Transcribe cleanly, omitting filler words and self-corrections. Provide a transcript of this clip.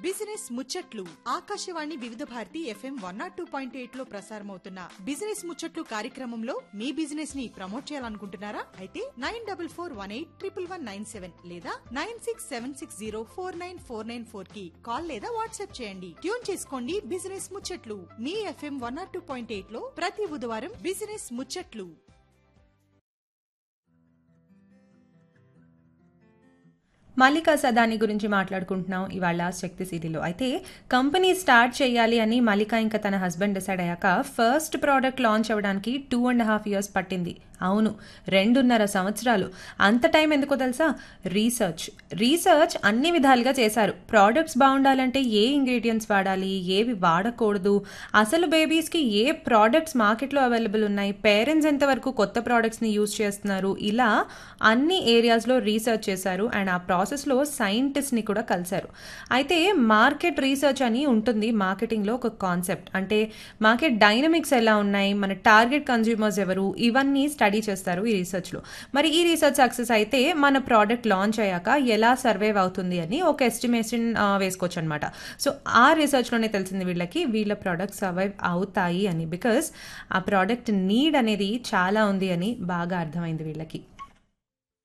Business ముచ్చట్లు ఆకాశవాణి వివిధ Bharati FM 102.8 లో ప్రసారమవుతున్న బిజినెస్ ముచ్చట్లు కార్యక్రమంలో మీ బిజినెస్ ని ప్రమోట్ చేయాలనుకుంటున్నారా? అయితే 9418111197 లేదా 9676049494 కి కాల్ లేదా వాట్సాప్ చేయండి. ట్యూన్ చేసుకోండి బిజినెస్ ముచ్చట్లు మీ FM 102.8 లో ప్రతి బుధవారం బిజినెస్ ముచ్చట్లు. మల్లికా సదాని గురించి మాట్లాడుకుంటున్నాం ఇవాళ శక్తి సిటీలో. అయితే కంపెనీ స్టార్ట్ చేయాలి అని మల్లిక ఇంకా తన హస్బెండ్ డిసైడ్ అయ్యాక ఫస్ట్ ప్రోడక్ట్ లాంచ్ అవ్వడానికి 2.5 years పట్టింది. అవును, 2.5 సంవత్సరాలు. అంత టైం ఎందుకో తెలుసా? రీసెర్చ్ అన్ని విధాలుగా చేశారు. ప్రోడక్ట్స్ బాగుండాలంటే ఏ ఇంగ్రీడియంట్స్ వాడాలి, ఏవి వాడకూడదు, అసలు బేబీస్కి ఏ ప్రోడక్ట్స్ మార్కెట్లో అవైలబుల్ ఉన్నాయి, పేరెంట్స్ ఎంతవరకు కొత్త ప్రోడక్ట్స్ని యూజ్ చేస్తున్నారు, ఇలా అన్ని ఏరియాస్లో రీసెర్చ్ చేశారు. అండ్ ఆ ప్రాసెస్లో సైంటిస్ట్ని కూడా కలిశారు. అయితే మార్కెట్ రీసెర్చ్ అని ఉంటుంది మార్కెటింగ్లో ఒక కాన్సెప్ట్. అంటే మార్కెట్ డైనమిక్స్ ఎలా ఉన్నాయి, మన టార్గెట్ కన్జ్యూమర్స్ ఎవరు, ఇవన్నీ స్టడీ చేస్తారు ఈ రీసెర్చ్లో. మరి ఈ రీసెర్చ్ సక్సెస్ అయితే మన ప్రోడక్ట్ లాంచ్ అయ్యాక ఎలా సర్వైవ్ అవుతుంది అని ఒక ఎస్టిమేషన్ వేసుకోవచ్చు అనమాట. సో ఆ రీసెర్చ్లోనే తెలిసింది వీళ్ళకి వీళ్ళ ప్రోడక్ట్ సర్వైవ్ అవుతాయి అని. బికాస్ ఆ ప్రోడక్ట్ నీడ్ అనేది చాలా ఉంది అని బాగా అర్థమైంది వీళ్ళకి.